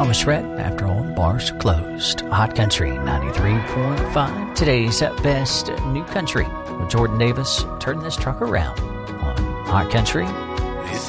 Thomas Rhett. After all, bars are closed. Hot Country 93.5. Today's best new country with Jordan Davis. Turn this truck around on Hot Country